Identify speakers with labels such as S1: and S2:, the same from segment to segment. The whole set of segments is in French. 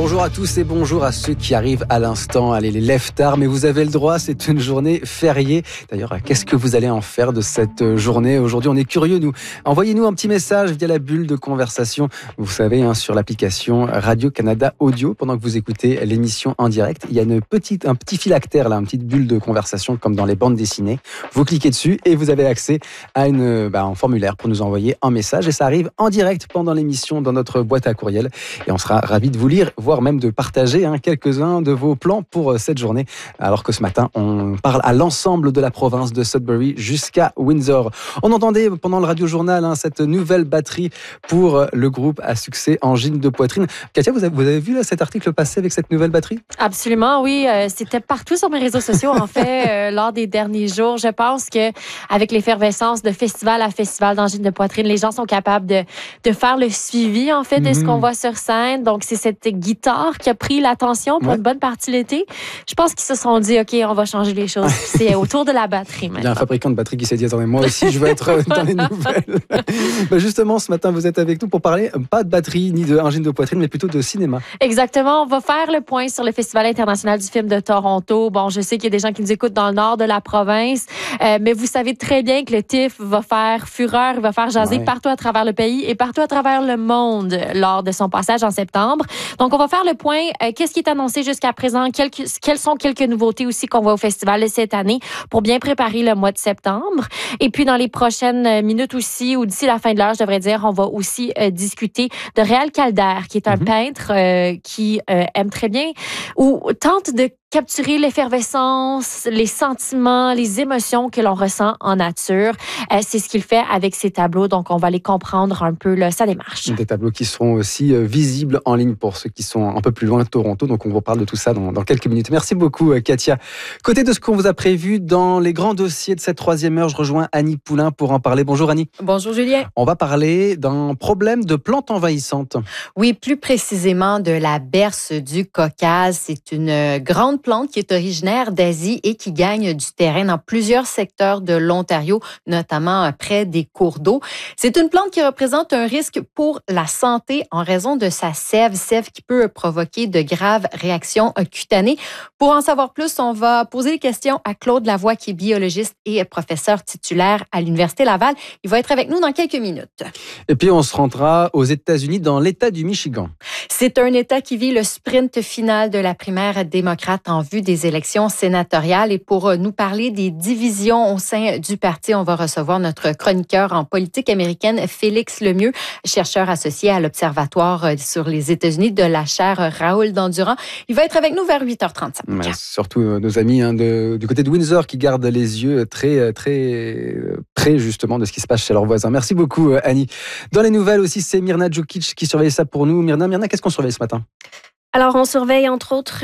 S1: Bonjour à tous et bonjour à ceux qui arrivent à l'instant. Allez, les lève tard, mais vous avez le droit, c'est une journée fériée. D'ailleurs, qu'est-ce que vous allez en faire de cette journée? Aujourd'hui, on est curieux, nous. Envoyez-nous un petit message via la bulle de conversation. Vous savez, sur l'application Radio-Canada Audio, pendant que vous écoutez l'émission en direct. Il y a un petit phylactère, là, une petite bulle de conversation, comme dans les bandes dessinées. Vous cliquez dessus et vous avez accès à un formulaire pour nous envoyer un message. Et ça arrive en direct pendant l'émission dans notre boîte à courriel. Et on sera ravis de vous lire, voire même de partager quelques-uns de vos plans pour cette journée. Alors que ce matin, on parle à l'ensemble de la province de Sudbury jusqu'à Windsor. On entendait pendant le radio-journal cette nouvelle batterie pour le groupe à succès Angine de poitrine. Katia, vous avez vu cet article passer avec cette nouvelle batterie?
S2: Absolument, oui. C'était partout sur mes réseaux sociaux, en fait, lors des derniers jours. Je pense qu'avec l'effervescence de festival à festival d'Angine de poitrine, les gens sont capables de faire le suivi, en fait, de ce qu'on voit sur scène. Donc, c'est cette guitare qui a pris l'attention pour une bonne partie de l'été. Je pense qu'ils se sont dit, OK, on va changer les choses. C'est autour de la batterie maintenant.
S1: Il y a un fabricant de batterie qui s'est dit, attendez, moi aussi, je veux être dans les nouvelles. Justement, ce matin, vous êtes avec nous pour parler, pas de batterie ni de Angine de poitrine, mais plutôt de cinéma.
S2: Exactement. On va faire le point sur le Festival international du film de Toronto. Bon, je sais qu'il y a des gens qui nous écoutent dans le nord de la province, mais vous savez très bien que le TIFF va faire fureur, il va faire jaser partout à travers le pays et partout à travers le monde lors de son passage en septembre. Donc, on va faire le point. Qu'est-ce qui est annoncé jusqu'à présent? Quelles sont quelques nouveautés aussi qu'on voit au festival cette année pour bien préparer le mois de septembre? Et puis, dans les prochaines minutes aussi, ou d'ici la fin de l'heure, je devrais dire, on va aussi discuter de Réal Calder, qui est un peintre qui aime très bien ou tente de capturer l'effervescence, les sentiments, les émotions que l'on ressent en nature. C'est ce qu'il fait avec ses tableaux. Donc, on va les comprendre un peu sa démarche.
S1: Des tableaux qui seront aussi visibles en ligne pour ceux qui sont un peu plus loin de Toronto. Donc, on vous parle de tout ça dans quelques minutes. Merci beaucoup, Katia. Côté de ce qu'on vous a prévu dans les grands dossiers de cette troisième heure, je rejoins Annie Poulain pour en parler. Bonjour, Annie.
S3: Bonjour, Julien.
S1: On va parler d'un problème de plantes envahissantes.
S3: Oui, plus précisément de la berce du Caucase. C'est une grande plante qui est originaire d'Asie et qui gagne du terrain dans plusieurs secteurs de l'Ontario, notamment près des cours d'eau. C'est une plante qui représente un risque pour la santé en raison de sa sève qui peut provoquer de graves réactions cutanées. Pour en savoir plus, on va poser des questions à Claude Lavoie, qui est biologiste et professeur titulaire à l'Université Laval. Il va être avec nous dans quelques minutes.
S1: Et puis, on se rendra aux États-Unis, dans l'État du Michigan.
S3: C'est un État qui vit le sprint final de la primaire démocrate en vue des élections sénatoriales. Et pour nous parler des divisions au sein du parti, on va recevoir notre chroniqueur en politique américaine, Félix Lemieux, chercheur associé à l'Observatoire sur les États-Unis de la chaire Raoul Dandurand. Il va être avec nous vers 8h35.
S1: Surtout nos amis du côté de Windsor qui gardent les yeux très, très près justement de ce qui se passe chez leurs voisins. Merci beaucoup, Annie. Dans les nouvelles aussi, c'est Mirna Djukic qui surveille ça pour nous. Mirna, qu'est-ce qu'on surveille ce matin?
S4: Alors, on surveille entre autres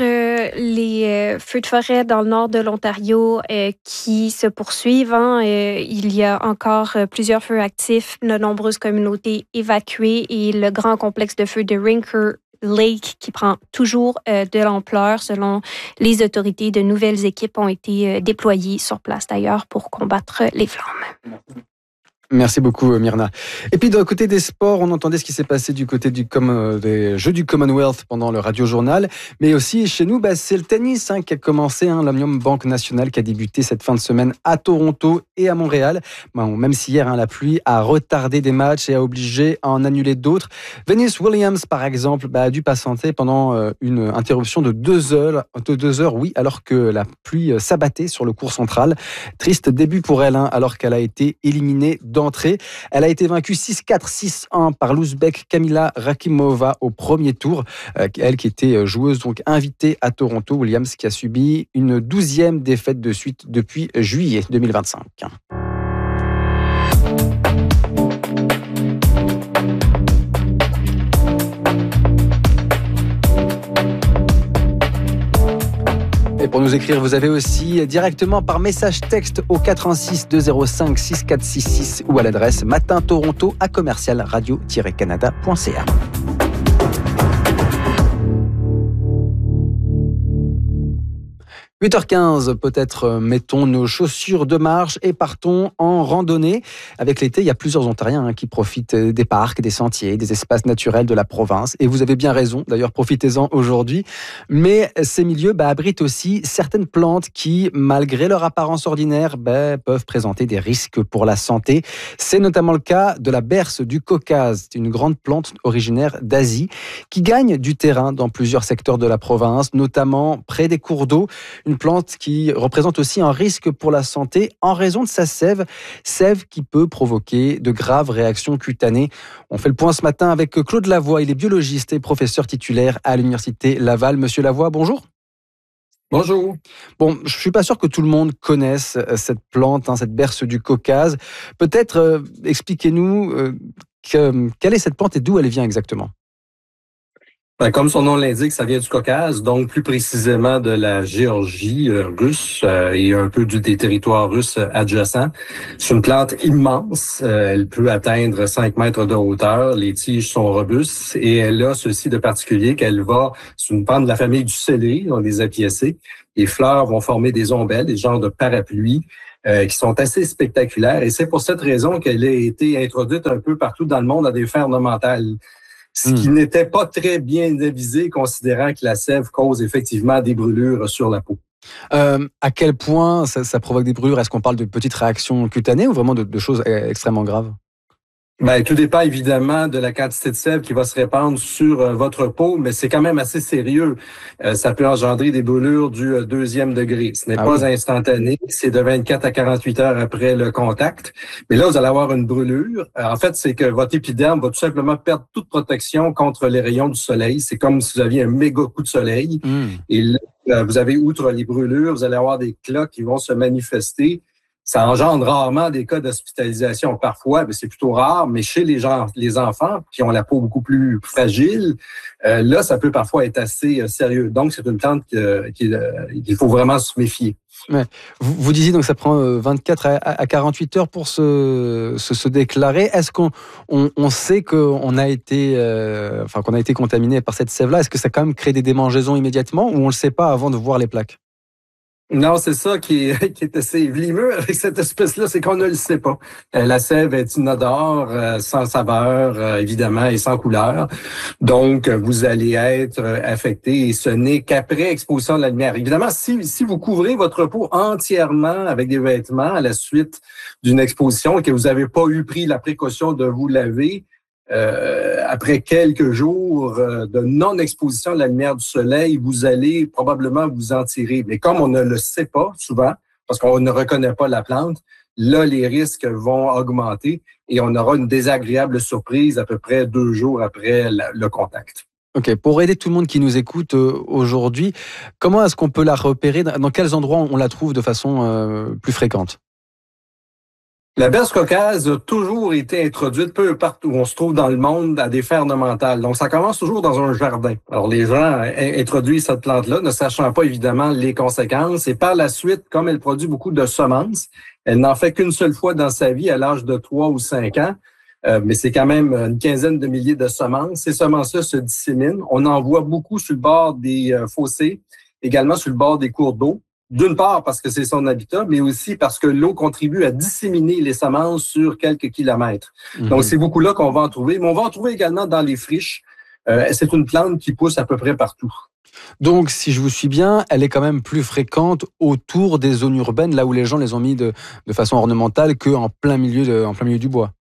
S4: les feux de forêt dans le nord de l'Ontario qui se poursuivent. Il y a encore plusieurs feux actifs, de nombreuses communautés évacuées et le grand complexe de feux de Rinker Lake qui prend toujours de l'ampleur. Selon les autorités, de nouvelles équipes ont été déployées sur place d'ailleurs pour combattre les flammes.
S1: Merci beaucoup, Mirna. Et puis, de côté des sports, on entendait ce qui s'est passé du côté des Jeux du Commonwealth pendant le radio-journal. Mais aussi, chez nous, c'est le tennis qui a commencé. L'Omnium Banque Nationale qui a débuté cette fin de semaine à Toronto et à Montréal. Même si hier, la pluie a retardé des matchs et a obligé à en annuler d'autres. Venus Williams, par exemple, a dû patienter pendant une interruption de 2 heures. Alors que la pluie s'abattait sur le court central. Triste début pour elle, alors qu'elle a été éliminée d'entrée. Elle a été vaincue 6-4, 6-1 par l'Ouzbek Kamila Rakimova au premier tour. Elle qui était joueuse donc invitée à Toronto. Williams qui a subi une 12e défaite de suite depuis juillet 2025. Et pour nous écrire, vous avez aussi directement par message texte au 416 205 6466 ou à l'adresse matintoronto@commercialradio-canada.ca. 8h15, peut-être mettons nos chaussures de marche et partons en randonnée. Avec l'été, il y a plusieurs Ontariens qui profitent des parcs, des sentiers, des espaces naturels de la province. Et vous avez bien raison, d'ailleurs profitez-en aujourd'hui. Mais ces milieux abritent aussi certaines plantes qui, malgré leur apparence ordinaire, peuvent présenter des risques pour la santé. C'est notamment le cas de la berce du Caucase. C'est une grande plante originaire d'Asie qui gagne du terrain dans plusieurs secteurs de la province, notamment près des cours d'eau. Une plante qui représente aussi un risque pour la santé en raison de sa sève qui peut provoquer de graves réactions cutanées. On fait le point ce matin avec Claude Lavoie, il est biologiste et professeur titulaire à l'Université Laval. Monsieur Lavoie, bonjour.
S5: Bonjour.
S1: Bon, je ne suis pas sûr que tout le monde connaisse cette plante, cette berce du Caucase. Peut-être expliquez-nous quelle est cette plante et d'où elle vient exactement.
S5: Comme son nom l'indique, ça vient du Caucase, donc plus précisément de la Géorgie russe et un peu des territoires russes adjacents. C'est une plante immense. Elle peut atteindre 5 mètres de hauteur. Les tiges sont robustes et elle a ceci de particulier c'est une plante de la famille du céleri, donc des apiacées. Les fleurs vont former des ombelles, des genres de parapluies qui sont assez spectaculaires. Et c'est pour cette raison qu'elle a été introduite un peu partout dans le monde à des fins ornementales. Ce qui n'était pas très bien avisé, considérant que la sève cause effectivement des brûlures sur la peau.
S1: À quel point ça provoque des brûlures? Est-ce qu'on parle de petites réactions cutanées ou vraiment de choses extrêmement graves?
S5: Tout dépend évidemment de la quantité de sève qui va se répandre sur votre peau, mais c'est quand même assez sérieux. Ça peut engendrer des brûlures du 2e degré. Ce n'est pas instantané, c'est de 24 à 48 heures après le contact. Mais là, vous allez avoir une brûlure. En fait, c'est que votre épiderme va tout simplement perdre toute protection contre les rayons du soleil. C'est comme si vous aviez un méga coup de soleil. Et là, vous avez, outre les brûlures, vous allez avoir des cloques qui vont se manifester. Ça engendre rarement des cas d'hospitalisation. Parfois, c'est plutôt rare, mais chez les enfants qui ont la peau beaucoup plus fragile, là, ça peut parfois être assez sérieux. Donc, c'est une plante qu'il faut vraiment se méfier.
S1: Ouais. Vous disiez donc ça prend 24 à 48 heures pour se déclarer. Est-ce qu'on sait qu'on a été contaminé par cette sève-là? Est-ce que ça a quand même créé des démangeaisons immédiatement ou on le sait pas avant de voir les plaques?
S5: Non, c'est ça qui est assez vlimeux avec cette espèce-là, c'est qu'on ne le sait pas. La sève est inodore, sans saveur, évidemment, et sans couleur. Donc, vous allez être affecté et ce n'est qu'après exposition de la lumière. Évidemment, si vous couvrez votre peau entièrement avec des vêtements à la suite d'une exposition et que vous n'avez pas pris la précaution de vous laver, après quelques jours de non-exposition à la lumière du soleil, vous allez probablement vous en tirer. Mais comme on ne le sait pas souvent, parce qu'on ne reconnaît pas la plante, là, les risques vont augmenter et on aura une désagréable surprise à peu près 2 jours après le contact.
S1: OK. Pour aider tout le monde qui nous écoute aujourd'hui, comment est-ce qu'on peut la repérer? Dans quels endroits on la trouve de façon plus fréquente?
S5: La berce Caucase a toujours été introduite peu partout où on se trouve dans le monde à des fins ornementales. Donc, ça commence toujours dans un jardin. Alors, les gens introduisent cette plante-là, ne sachant pas évidemment les conséquences. Et par la suite, comme elle produit beaucoup de semences, elle n'en fait qu'une seule fois dans sa vie à l'âge de 3 ou 5 ans. Mais c'est quand même une quinzaine de milliers de semences. Ces semences-là se disséminent. On en voit beaucoup sur le bord des fossés, également sur le bord des cours d'eau. D'une part parce que c'est son habitat, mais aussi parce que l'eau contribue à disséminer les semences sur quelques kilomètres. Donc, c'est beaucoup là qu'on va en trouver. Mais on va en trouver également dans les friches. C'est une plante qui pousse à peu près partout.
S1: Donc, si je vous suis bien, elle est quand même plus fréquente autour des zones urbaines, là où les gens les ont mis de façon ornementale, qu'en plein milieu du bois.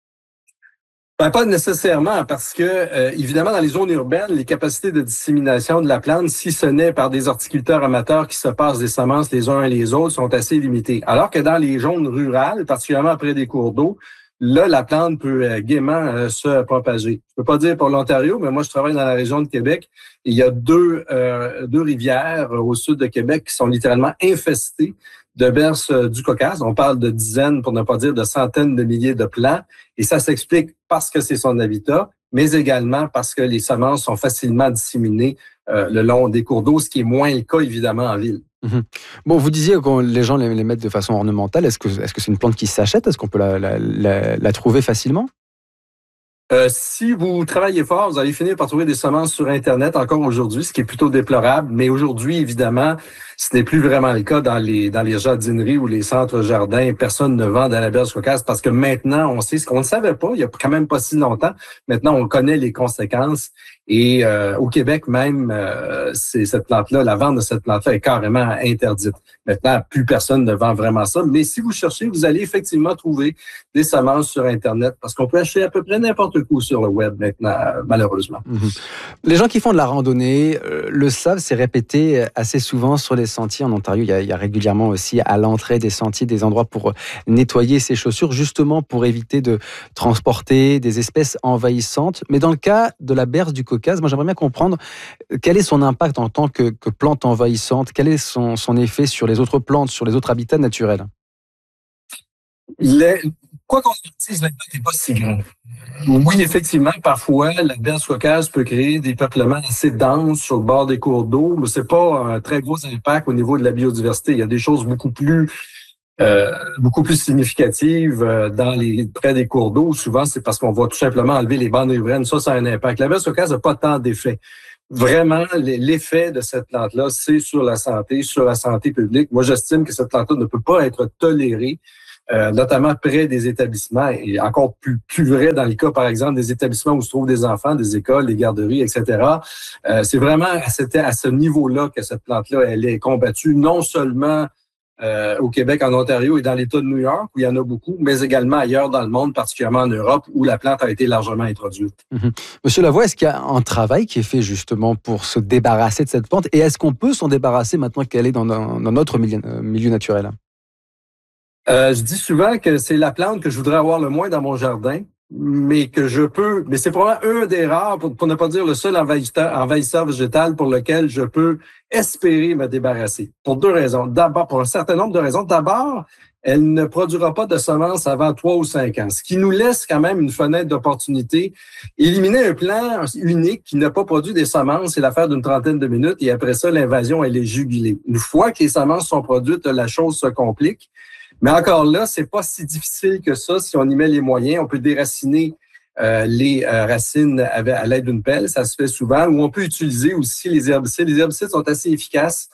S5: Pas nécessairement, parce que, évidemment, dans les zones urbaines, les capacités de dissémination de la plante, si ce n'est par des horticulteurs amateurs qui se passent des semences les uns et les autres, sont assez limitées. Alors que dans les zones rurales, particulièrement près des cours d'eau, là, la plante peut gaiement se propager. Je peux pas dire pour l'Ontario, mais moi, je travaille dans la région de Québec. Et il y a deux rivières au sud de Québec qui sont littéralement infestées de berces du Caucase. On parle de dizaines, pour ne pas dire de centaines de milliers de plants. Et ça s'explique parce que c'est son habitat, mais également parce que les semences sont facilement disséminées le long des cours d'eau, ce qui est moins le cas, évidemment, en ville.
S1: Bon, vous disiez que les gens les mettent de façon ornementale. Est-ce que c'est une plante qui s'achète? Est-ce qu'on peut la trouver facilement?
S5: Si vous travaillez fort, vous allez finir par trouver des semences sur Internet encore aujourd'hui, ce qui est plutôt déplorable. Mais aujourd'hui, évidemment, ce n'est plus vraiment le cas dans les jardineries ou les centres jardins. Personne ne vend de la berge cocasse parce que maintenant, on sait ce qu'on ne savait pas. Il y a quand même pas si longtemps. Maintenant, on connaît les conséquences. Et au Québec même, cette plante-là, la vente de cette plante-là est carrément interdite. Maintenant, plus personne ne vend vraiment ça. Mais si vous cherchez, vous allez effectivement trouver des semences sur Internet parce qu'on peut acheter à peu près n'importe où sur le web maintenant, malheureusement.
S1: Les gens qui font de la randonnée le savent, c'est répété assez souvent sur les sentiers. En Ontario, il y a régulièrement aussi à l'entrée des sentiers des endroits pour nettoyer ses chaussures, justement pour éviter de transporter des espèces envahissantes. Mais dans le cas de la berce du Caucase, moi j'aimerais bien comprendre quel est son impact en tant que plante envahissante, quel est son effet sur les autres plantes, sur les autres habitats naturels.
S5: Quoi qu'on dise, l'impact n'est pas si grand. Oui, effectivement, parfois, la berce cocasse peut créer des peuplements assez denses sur le bord des cours d'eau, mais c'est pas un très gros impact au niveau de la biodiversité. Il y a des choses beaucoup plus significatives près des cours d'eau. Souvent, c'est parce qu'on va tout simplement enlever les bandes riveraines. Ça a un impact. La berce cocasse n'a pas tant d'effet. Vraiment, l'effet de cette plante-là, c'est sur la santé publique. Moi, j'estime que cette plante-là ne peut pas être tolérée, notamment près des établissements, et encore plus vrai dans le cas, par exemple, des établissements où se trouvent des enfants, des écoles, des garderies, etc. C'est vraiment à ce niveau-là que cette plante-là, elle est combattue, non seulement au Québec, en Ontario et dans l'État de New York, où il y en a beaucoup, mais également ailleurs dans le monde, particulièrement en Europe, où la plante a été largement introduite.
S1: Monsieur Lavoie, est-ce qu'il y a un travail qui est fait justement pour se débarrasser de cette plante? Et est-ce qu'on peut s'en débarrasser maintenant qu'elle est dans notre milieu naturel?
S5: Je dis souvent que c'est la plante que je voudrais avoir le moins dans mon jardin, mais c'est probablement un des rares, pour ne pas dire le seul envahisseur végétal pour lequel je peux espérer me débarrasser. Pour deux raisons. D'abord, pour un certain nombre de raisons. D'abord, elle ne produira pas de semences avant 3 ou 5 ans, ce qui nous laisse quand même une fenêtre d'opportunité. Éliminer un plant unique qui n'a pas produit des semences, c'est l'affaire d'une trentaine de minutes, et après ça, l'invasion, elle est jugulée. Une fois que les semences sont produites, la chose se complique. Mais encore là, c'est pas si difficile que ça si on y met les moyens. On peut déraciner les racines à l'aide d'une pelle, ça se fait souvent. Ou on peut utiliser aussi les herbicides. Les herbicides sont assez efficaces,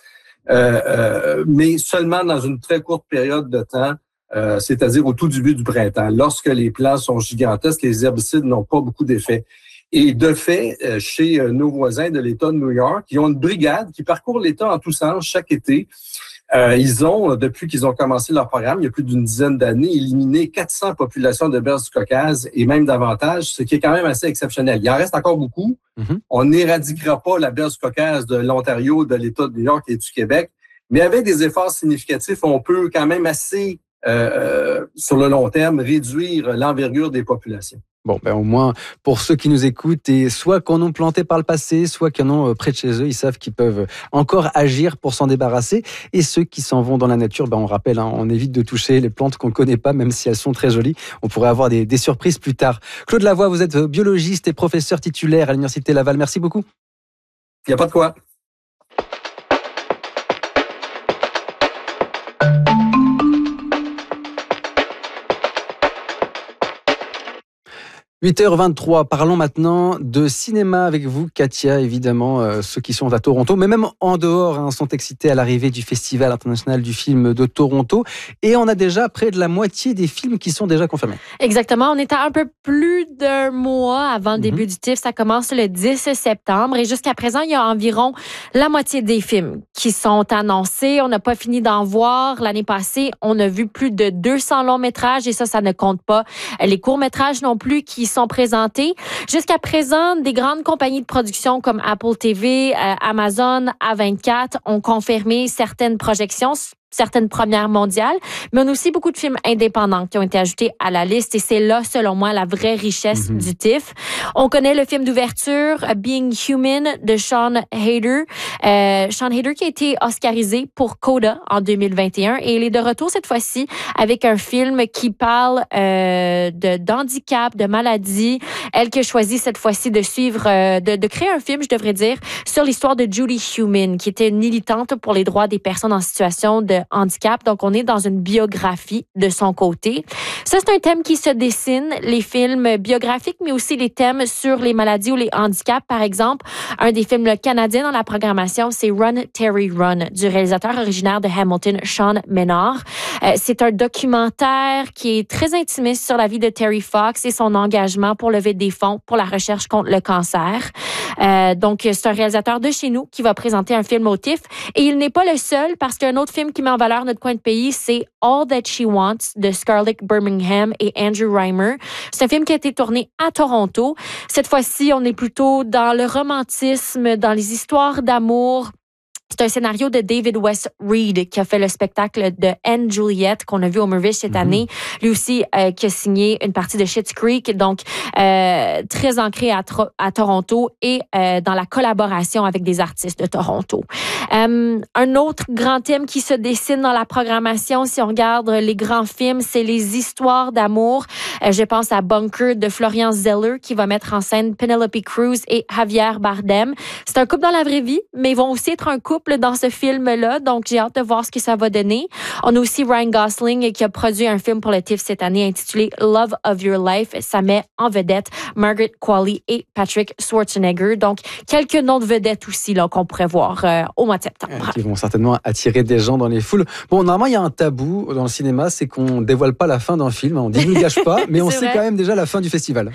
S5: mais seulement dans une très courte période de temps, c'est-à-dire au tout début du printemps. Lorsque les plants sont gigantesques, les herbicides n'ont pas beaucoup d'effet. Et de fait, chez nos voisins de l'État de New York, ils ont une brigade qui parcourt l'État en tous sens chaque été. Ils ont, depuis qu'ils ont commencé leur programme, il y a plus d'une dizaine d'années, éliminé 400 populations de berce du Caucase et même davantage, ce qui est quand même assez exceptionnel. Il en reste encore beaucoup. On n'éradiquera pas la berce du Caucase de l'Ontario, de l'État de New York et du Québec, mais avec des efforts significatifs, on peut quand même assez, sur le long terme, réduire l'envergure des populations.
S1: Bon, au moins, pour ceux qui nous écoutent, et soit qu'on ont planté par le passé, soit qu'ils en ont près de chez eux, ils savent qu'ils peuvent encore agir pour s'en débarrasser. Et ceux qui s'en vont dans la nature, on rappelle, on évite de toucher les plantes qu'on ne connaît pas, même si elles sont très jolies. On pourrait avoir des surprises plus tard. Claude Lavoie, vous êtes biologiste et professeur titulaire à l'Université Laval. Merci beaucoup.
S5: Il n'y a pas de quoi.
S1: 8h23, parlons maintenant de cinéma avec vous, Katia. Évidemment, ceux qui sont à Toronto, mais même en dehors, sont excités à l'arrivée du Festival international du film de Toronto. Et on a déjà près de la moitié des films qui sont déjà confirmés.
S2: Exactement. On est à un peu plus d'un mois avant le début du TIFF. Ça commence le 10 septembre. Et jusqu'à présent, il y a environ la moitié des films qui sont annoncés. On n'a pas fini d'en voir. L'année passée, on a vu plus de 200 longs métrages. Et ça ne compte pas les courts métrages non plus qui sont présentés. Jusqu'à présent, des grandes compagnies de production comme Apple TV, Amazon, A24 ont confirmé certaines projections, certaines premières mondiales, mais on a aussi beaucoup de films indépendants qui ont été ajoutés à la liste et c'est là, selon moi, la vraie richesse du TIFF. On connaît le film d'ouverture Being Human de Sean Hayter. Sean Hayter qui a été oscarisé pour Coda en 2021 et il est de retour cette fois-ci avec un film qui parle d'handicap, de maladie. Elle qui a choisi cette fois-ci de suivre, de créer un film, je devrais dire, sur l'histoire de Judy Heumann, qui était une militante pour les droits des personnes en situation de handicap. Donc, on est dans une biographie de son côté. Ça, c'est un thème qui se dessine, les films biographiques, mais aussi les thèmes sur les maladies ou les handicaps. Par exemple, un des films canadiens dans la programmation, c'est Run, Terry, Run, du réalisateur originaire de Hamilton, Sean Menard. C'est un documentaire qui est très intimiste sur la vie de Terry Fox et son engagement pour lever des fonds pour la recherche contre le cancer. Donc, c'est un réalisateur de chez nous qui va présenter un film au TIFF. Et il n'est pas le seul, parce qu'un autre film qui met en valeur notre coin de pays, c'est All That She Wants de Scarlett Birmingham et Andrew Reimer. C'est un film qui a été tourné à Toronto. Cette fois-ci, on est plutôt dans le romantisme, dans les histoires d'amour. C'est un scénario de David West Reed qui a fait le spectacle de Anne Juliet qu'on a vu au Mirvish cette année. Lui aussi qui a signé une partie de Schitt's Creek, donc très ancré à Toronto et dans la collaboration avec des artistes de Toronto. Un autre grand thème qui se dessine dans la programmation, si on regarde les grands films, c'est les histoires d'amour. Je pense à Bunker de Florian Zeller qui va mettre en scène Penelope Cruz et Javier Bardem. C'est un couple dans la vraie vie, mais ils vont aussi être un couple dans ce film-là, donc j'ai hâte de voir ce que ça va donner. On a aussi Ryan Gosling qui a produit un film pour le TIFF cette année intitulé Love of Your Life. Ça met en vedette Margaret Qualley et Patrick Schwarzenegger. Donc, quelques noms de vedettes aussi là, qu'on pourrait voir au mois de septembre.
S1: Qui vont certainement attirer des gens dans les foules. Bon, normalement, il y a un tabou dans le cinéma, c'est qu'on ne dévoile pas la fin d'un film. On ne divulgage pas, mais on sait quand même déjà la fin du festival.